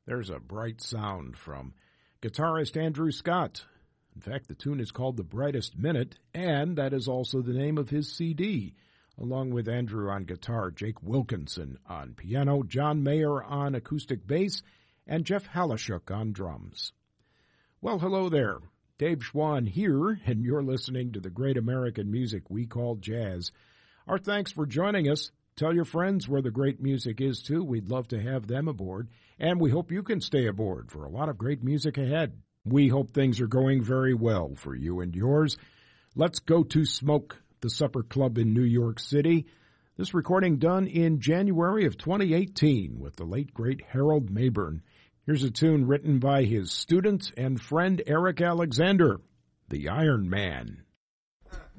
There's a bright sound from guitarist Andrew Scott. In fact, the tune is called The Brightest Minute, and that is also the name of his CD. Along with Andrew on guitar, Jake Wilkinson on piano, John Mayer on acoustic bass, and Jeff Halashuk on drums. Well, hello there. Dave Schwann here, and you're listening to the great American music we call jazz. Our thanks for joining us. Tell your friends where the great music is, too. We'd love to have them aboard, and we hope you can stay aboard for a lot of great music ahead. We hope things are going very well for you and yours. Let's go to Smoke, the Supper Club in New York City. This recording done in January of 2018 with the late, great Harold Mabern. Here's a tune written by his student and friend Eric Alexander, The Iron Man.